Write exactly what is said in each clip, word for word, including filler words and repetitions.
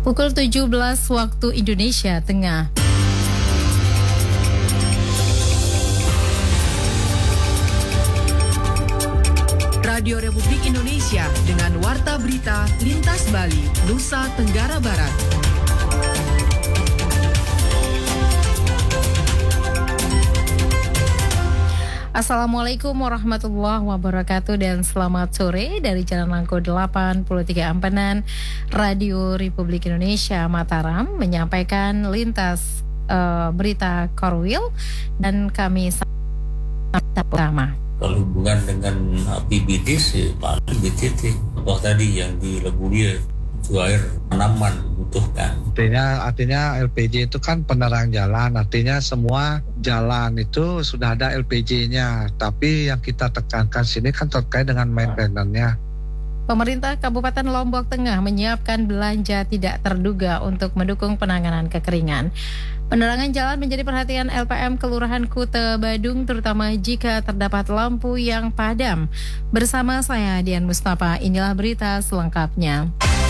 Pukul tujuh belas waktu Indonesia Tengah. Radio Republik Indonesia dengan Warta Berita Lintas Bali, Nusa Tenggara Barat. Assalamualaikum warahmatullahi wabarakatuh dan selamat sore dari Jalan Langko delapan puluh tiga Ampenan. Radio Republik Indonesia Mataram menyampaikan lintas uh, berita Korwil dan kami pertama. Kalau hubungan dengan P B T sih paling B T T. Contoh tadi yang di Lebulia itu air tanaman butuhkan. Artinya, artinya L P J itu kan penerang jalan. Artinya semua jalan itu sudah ada L P J-nya. Tapi yang kita tekankan sini kan terkait dengan maintenance-nya. Pemerintah Kabupaten Lombok Tengah menyiapkan belanja tidak terduga untuk mendukung penanganan kekeringan. Penerangan jalan menjadi perhatian L P M Kelurahan Kute Badung, terutama jika terdapat lampu yang padam. Bersama saya Dian Mustafa, inilah berita selengkapnya.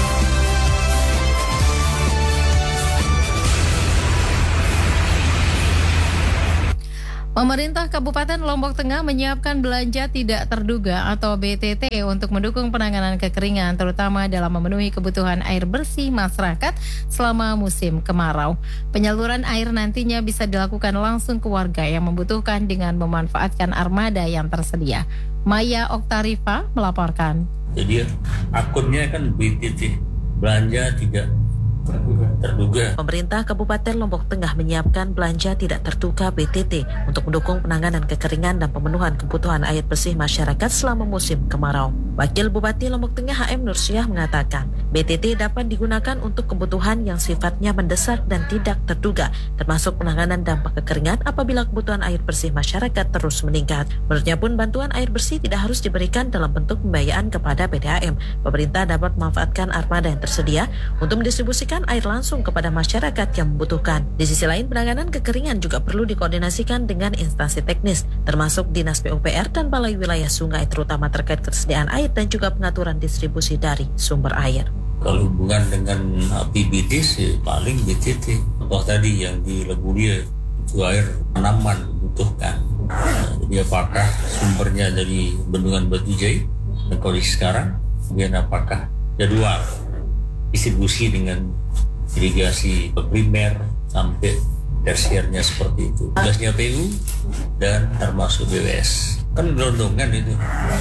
Pemerintah Kabupaten Lombok Tengah menyiapkan belanja tidak terduga atau B T T untuk mendukung penanganan kekeringan, terutama dalam memenuhi kebutuhan air bersih masyarakat selama musim kemarau. Penyaluran air nantinya bisa dilakukan langsung ke warga yang membutuhkan dengan memanfaatkan armada yang tersedia. Maya Oktarifa melaporkan. Jadi akunnya kan B T T, belanja tidak terduga. terduga. Pemerintah Kabupaten Lombok Tengah menyiapkan belanja tidak terduga B T T untuk mendukung penanganan kekeringan dan pemenuhan kebutuhan air bersih masyarakat selama musim kemarau. Wakil Bupati Lombok Tengah H M Nursiah mengatakan, B T T dapat digunakan untuk kebutuhan yang sifatnya mendesak dan tidak terduga, termasuk penanganan dampak kekeringan apabila kebutuhan air bersih masyarakat terus meningkat. Menurutnya pun bantuan air bersih tidak harus diberikan dalam bentuk pembiayaan kepada P D A M. Pemerintah dapat memanfaatkan armada yang tersedia untuk mendistribusikan air langsung kepada masyarakat yang membutuhkan. Di sisi lain, penanganan kekeringan juga perlu dikoordinasikan dengan instansi teknis, termasuk Dinas P U P R dan Balai Wilayah Sungai, terutama terkait ketersediaan air dan juga pengaturan distribusi dari sumber air. Kalau hubungan dengan P B T sih paling B T T. Contoh tadi yang di Lebulia itu air tanaman butuhkan. Nah, jadi apakah sumbernya dari bendungan Batu Jai dan kondisi sekarang, kemudian apakah jadwal distribusi dengan irigasi primer sampai tersiernya seperti itu. Tugasnya P U dan termasuk B W S. Kan gelondongan itu.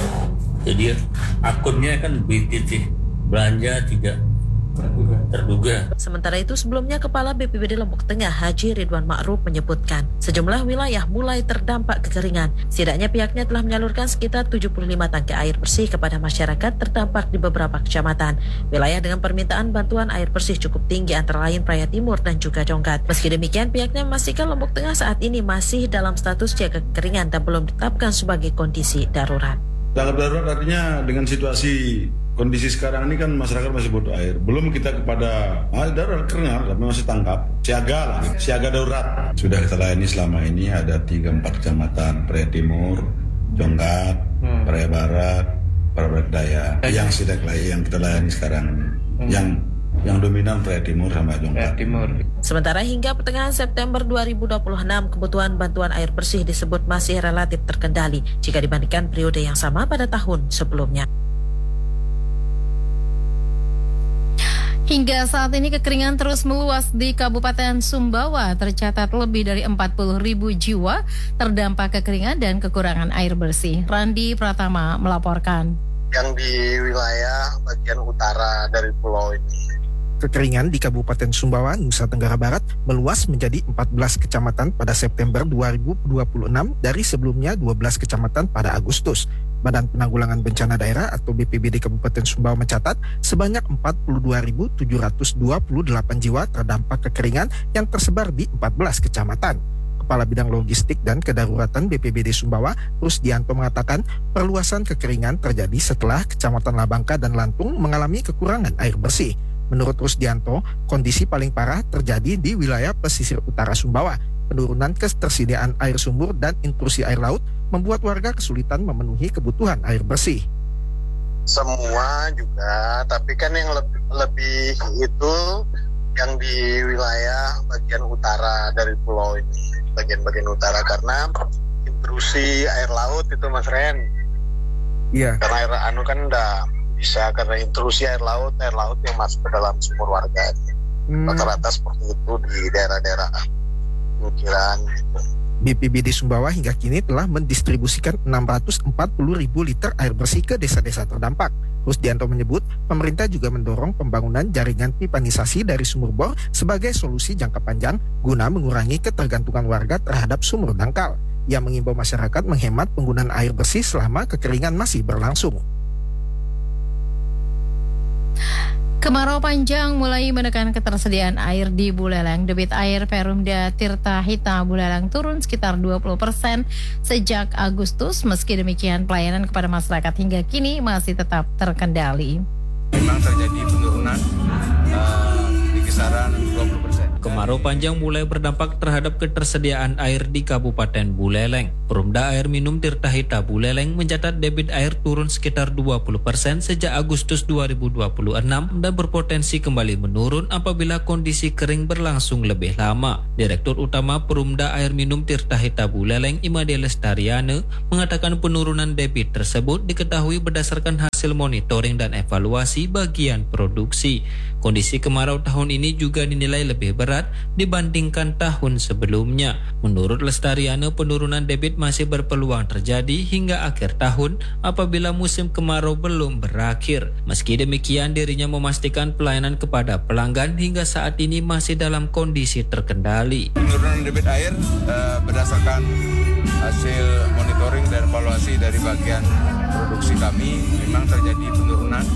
Jadi akunnya kan B T T, belanja tidak terduga. terduga. Sementara itu sebelumnya Kepala B P B D Lombok Tengah Haji Ridwan Ma'ruf menyebutkan sejumlah wilayah mulai terdampak kekeringan. Setidaknya pihaknya telah menyalurkan sekitar tujuh puluh lima tangki air bersih kepada masyarakat terdampak di beberapa kecamatan. Wilayah dengan permintaan bantuan air bersih cukup tinggi antara lain Praia Timur dan juga Jonggat. Meski demikian pihaknya memastikan Lombok Tengah saat ini masih dalam status siaga kekeringan dan belum ditetapkan sebagai kondisi darurat. Tanggap darurat artinya dengan situasi kondisi sekarang ini kan masyarakat masih butuh air. Belum kita kepada ah, darurat keringan, tapi masih tanggap. Siaga lah, siaga darurat. Sudah kita layani selama ini ada tiga empat kecamatan, Praia Timur, Jonggat, hmm. Praia Barat, Praia Daya. Yang sudah yang kita layani sekarang ini. Hmm. Yang yang dominan Praia Timur sama Jonggat. Timur. Sementara hingga pertengahan September dua ribu dua puluh enam, kebutuhan bantuan air bersih disebut masih relatif terkendali jika dibandingkan periode yang sama pada tahun sebelumnya. Hingga saat ini kekeringan terus meluas di Kabupaten Sumbawa. Tercatat lebih dari empat puluh ribu jiwa terdampak kekeringan dan kekurangan air bersih. Randi Pratama melaporkan. Yang di wilayah bagian utara dari pulau ini. Kekeringan di Kabupaten Sumbawa, Nusa Tenggara Barat meluas menjadi empat belas kecamatan pada September dua ribu dua puluh enam dari sebelumnya dua belas kecamatan pada Agustus. Badan Penanggulangan Bencana Daerah atau B P B D Kabupaten Sumbawa mencatat sebanyak empat puluh dua ribu tujuh ratus dua puluh delapan jiwa terdampak kekeringan yang tersebar di empat belas kecamatan. Kepala Bidang Logistik dan Kedaruratan B P B D Sumbawa, Rusdianto mengatakan perluasan kekeringan terjadi setelah Kecamatan Labangka dan Lantung mengalami kekurangan air bersih. Menurut Rusdianto, kondisi paling parah terjadi di wilayah pesisir utara Sumbawa. Penurunan ketersediaan air sumur dan intrusi air laut membuat warga kesulitan memenuhi kebutuhan air bersih. Semua juga, tapi kan yang lebih, lebih itu yang di wilayah bagian utara dari pulau ini, bagian-bagian utara, karena intrusi air laut itu Mas Ren. Iya. Karena air anu kan udah bisa, karena intrusi air laut, air laut yang masuk ke dalam sumur warga. Hmm. Rata-rata seperti itu di daerah-daerah pemukiman gitu. B P B D Sumbawa hingga kini telah mendistribusikan enam ratus empat puluh ribu liter air bersih ke desa-desa terdampak. Rusdianto menyebut, pemerintah juga mendorong pembangunan jaringan pipanisasi dari sumur bor sebagai solusi jangka panjang guna mengurangi ketergantungan warga terhadap sumur dangkal. Ia mengimbau masyarakat menghemat penggunaan air bersih selama kekeringan masih berlangsung. Kemarau panjang mulai menekan ketersediaan air di Buleleng. Debit air Perumda Tirta Hita Buleleng turun sekitar dua puluh persen sejak Agustus. Meski demikian, pelayanan kepada masyarakat hingga kini masih tetap terkendali. Memang terjadi penurunan uh, di kisaran dua puluh persen. Kemarau panjang mulai berdampak terhadap ketersediaan air di Kabupaten Buleleng. Perumda Air Minum Tirta Hita Buleleng mencatat debit air turun sekitar dua puluh persen sejak Agustus dua ribu dua puluh enam dan berpotensi kembali menurun apabila kondisi kering berlangsung lebih lama. Direktur Utama Perumda Air Minum Tirta Hita Buleleng, Imade Lestariane, mengatakan penurunan debit tersebut diketahui berdasarkan hasil monitoring dan evaluasi bagian produksi. Kondisi kemarau tahun ini juga dinilai lebih berat dibandingkan tahun sebelumnya. Menurut Lestariane, penurunan debit masih berpeluang terjadi hingga akhir tahun apabila musim kemarau belum berakhir. Meski demikian, dirinya memastikan pelayanan kepada pelanggan hingga saat ini masih dalam kondisi terkendali. Penurunan debit air uh, berdasarkan hasil monitoring dan evaluasi dari bagian produksi kami, memang terjadi penurunan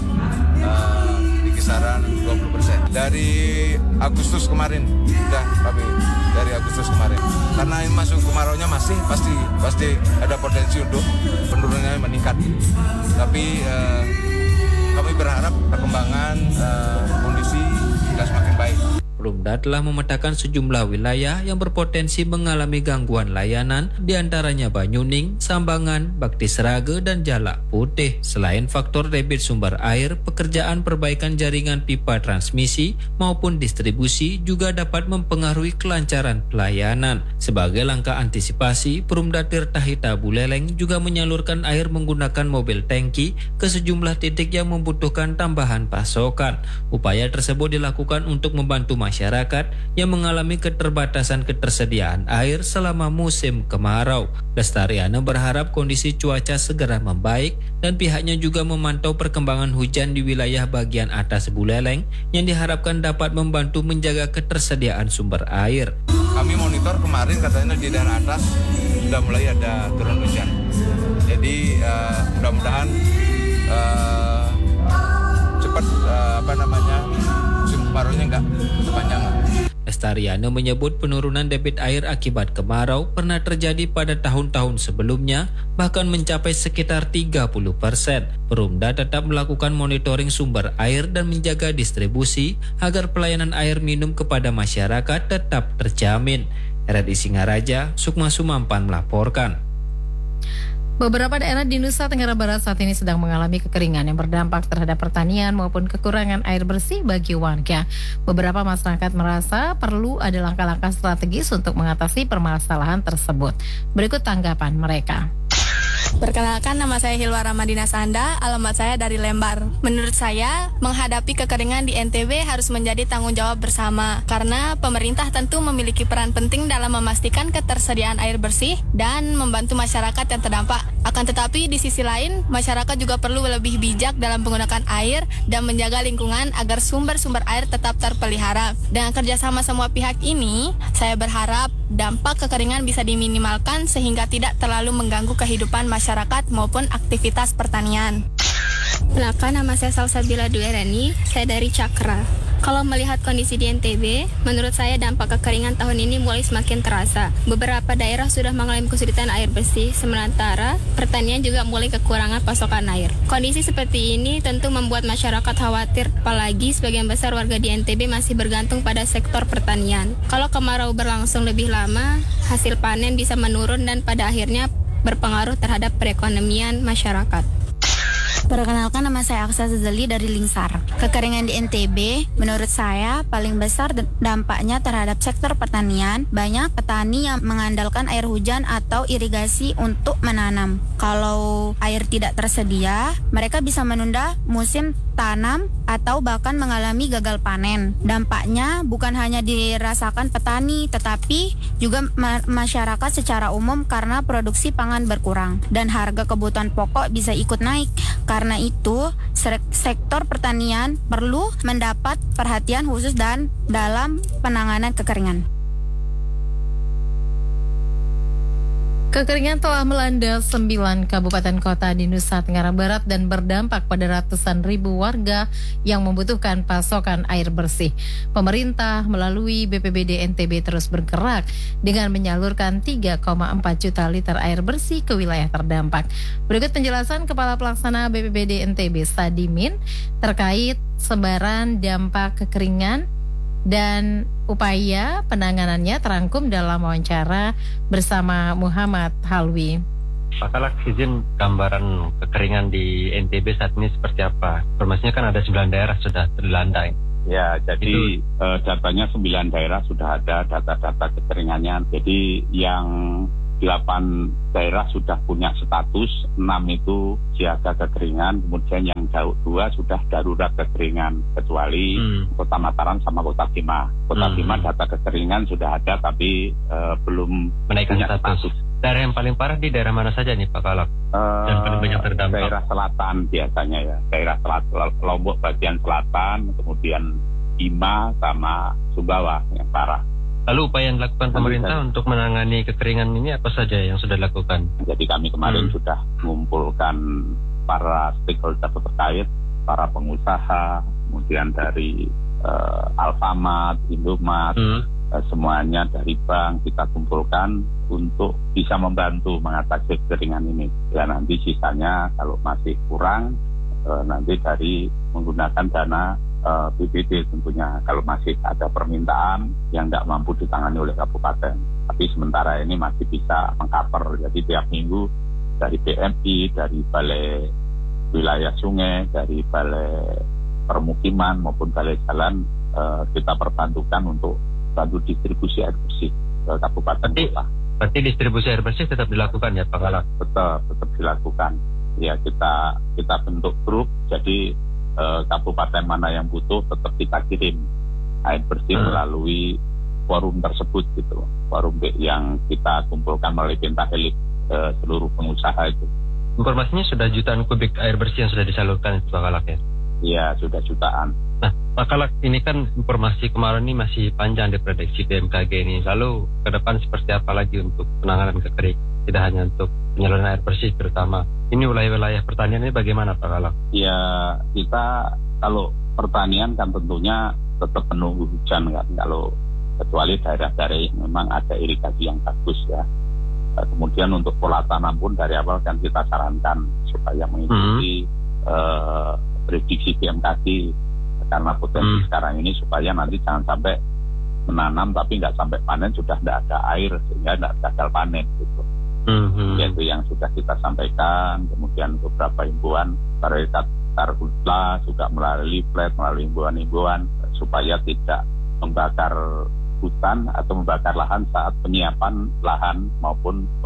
uh, di kisaran dua puluh persen. Dari Agustus kemarin, sudah kami dari Agustus kemarin. Karena ini masuk kemaraunya masih pasti pasti ada potensi untuk penurunannya meningkat. Tapi uh, kami berharap perkembangan uh, kondisi sudah semakin baik. Perumda telah memetakan sejumlah wilayah yang berpotensi mengalami gangguan layanan, diantaranya Banyuning, Sambangan, Bakti Seraga, dan Jalak Putih. Selain faktor debit sumber air, pekerjaan perbaikan jaringan pipa transmisi maupun distribusi juga dapat mempengaruhi kelancaran pelayanan. Sebagai langkah antisipasi, Perumda Tirta Hita Buleleng juga menyalurkan air menggunakan mobil tangki ke sejumlah titik yang membutuhkan tambahan pasokan. Upaya tersebut dilakukan untuk membantu masyarakat yang mengalami keterbatasan ketersediaan air selama musim kemarau. Lestariane berharap kondisi cuaca segera membaik dan pihaknya juga memantau perkembangan hujan di wilayah bagian atas Buleleng yang diharapkan dapat membantu menjaga ketersediaan sumber air. Kami monitor kemarin katanya di daerah atas sudah mulai ada turun hujan. Jadi uh, mudah-mudahan uh, cepat uh, apa namanya kemaraunya enggak kepanjangan. Lestariane menyebut penurunan debit air akibat kemarau pernah terjadi pada tahun-tahun sebelumnya, bahkan mencapai sekitar tiga puluh persen. Perumda tetap melakukan monitoring sumber air dan menjaga distribusi agar pelayanan air minum kepada masyarakat tetap terjamin. R R I Singaraja, Sukma Sumampan melaporkan. Beberapa daerah di Nusa Tenggara Barat saat ini sedang mengalami kekeringan yang berdampak terhadap pertanian maupun kekurangan air bersih bagi warga. Beberapa masyarakat merasa perlu ada langkah-langkah strategis untuk mengatasi permasalahan tersebut. Berikut tanggapan mereka. Perkenalkan, nama saya Hilwa Ramadina Sanda, alamat saya dari Lembar. Menurut saya, menghadapi kekeringan di N T B harus menjadi tanggung jawab bersama, karena pemerintah tentu memiliki peran penting dalam memastikan ketersediaan air bersih dan membantu masyarakat yang terdampak. Akan tetapi, di sisi lain, masyarakat juga perlu lebih bijak dalam menggunakan air dan menjaga lingkungan agar sumber-sumber air tetap terpelihara. Dengan kerjasama semua pihak ini, saya berharap dampak kekeringan bisa diminimalkan sehingga tidak terlalu mengganggu kehidupan masyarakat maupun aktivitas pertanian. Perkenalkan, nama saya Salsabila Duerani, saya dari Cakra. Kalau melihat kondisi di N T B, menurut saya dampak kekeringan tahun ini mulai semakin terasa. Beberapa daerah sudah mengalami kesulitan air bersih, sementara pertanian juga mulai kekurangan pasokan air. Kondisi seperti ini tentu membuat masyarakat khawatir, apalagi sebagian besar warga di N T B masih bergantung pada sektor pertanian. Kalau kemarau berlangsung lebih lama, hasil panen bisa menurun dan pada akhirnya berpengaruh terhadap perekonomian masyarakat. Perkenalkan, nama saya Aksa Zazali dari Lingsar. Kekeringan di N T B menurut saya paling besar dampaknya terhadap sektor pertanian. Banyak petani yang mengandalkan air hujan atau irigasi untuk menanam. Kalau air tidak tersedia, mereka bisa menunda musim tanam atau bahkan mengalami gagal panen. Dampaknya bukan hanya dirasakan petani, tetapi juga ma- masyarakat secara umum karena produksi pangan berkurang dan harga kebutuhan pokok bisa ikut naik. Karena itu, sektor pertanian perlu mendapat perhatian khusus dan dalam penanganan kekeringan. Kekeringan telah melanda sembilan kabupaten kota di Nusa Tenggara Barat dan berdampak pada ratusan ribu warga yang membutuhkan pasokan air bersih. Pemerintah melalui B P B D N T B terus bergerak dengan menyalurkan tiga koma empat juta liter air bersih ke wilayah terdampak. Berikut penjelasan Kepala Pelaksana B P B D N T B Sadimin terkait sebaran dampak kekeringan dan upaya penanganannya terangkum dalam wawancara bersama Muhammad Halwi. Pak Kalak, izin gambaran kekeringan di N T B saat ini seperti apa? Informasinya kan ada sembilan daerah sudah terlanda. Ya, jadi uh, datanya sembilan daerah sudah ada data-data kekeringannya. Jadi yang delapan daerah sudah punya status, enam itu siaga kekeringan, kemudian yang dua sudah darurat kekeringan, kecuali hmm. Kota Mataram sama Kota Bima. Kota hmm. Bima data kekeringan sudah ada, tapi uh, belum menaikkan status. status. Daerah yang paling parah di daerah mana saja nih Pak Kalak? Uh, Dan paling banyak terdampak? Daerah selatan biasanya ya, daerah selatan, Lombok bagian selatan, kemudian Bima sama Sumbawa yang parah. Lalu upaya yang dilakukan pemerintah Lalu, untuk menangani kekeringan ini apa saja yang sudah dilakukan? Jadi kami kemarin hmm. sudah mengumpulkan para stakeholder terkait, para pengusaha, kemudian dari uh, Alfamart, Indomaret, hmm. uh, semuanya dari bank kita kumpulkan untuk bisa membantu mengatasi kekeringan ini. Ya nanti sisanya kalau masih kurang, uh, nanti dari menggunakan dana Uh, B P D tentunya kalau masih ada permintaan yang tidak mampu ditangani oleh kabupaten. Tapi sementara ini masih bisa mengcover. Jadi tiap minggu dari B M I, dari balai wilayah sungai, dari balai permukiman maupun balai jalan uh, kita perbantukan untuk bantu distribusi air bersih ke kabupaten berarti, kota. Berarti distribusi air bersih tetap dilakukan ya Pak Kalak? Betul, tetap dilakukan. Ya kita kita bentuk grup, jadi kabupaten mana yang butuh tetap kita kirim air bersih hmm. melalui forum tersebut gitu, forum yang kita kumpulkan melalui pentahelik eh, seluruh pengusaha itu. Informasinya sudah jutaan kubik air bersih yang sudah disalurkan itu Pak Kalak ya? Iya sudah jutaan. Nah Pak Kalak, ini kan informasi kemarin ini masih panjang diprediksi B M K G ini. Lalu ke depan seperti apa lagi untuk penanganan kekeringan? Tidak hanya untuk penyaluran air bersih terutama. Ini wilayah-wilayah pertanian ini bagaimana Pak Kalak? Ya kita kalau pertanian kan tentunya tetap menunggu hujan kan. Kalau kecuali daerah-daerah yang memang ada irigasi yang bagus ya. Kemudian untuk pola tanam pun dari awal kan kita sarankan supaya mengikuti hmm. uh, prediksi B M K G karena potensi hmm. sekarang ini supaya nanti jangan sampai menanam tapi nggak sampai panen sudah tidak ada air sehingga tidak gagal panen gitu. Mm-hmm. Yaitu yang sudah kita sampaikan, kemudian beberapa himbauan dari Karhutla juga melalui flat, melalui himbauan-himbauan supaya tidak membakar hutan atau membakar lahan saat penyiapan lahan maupun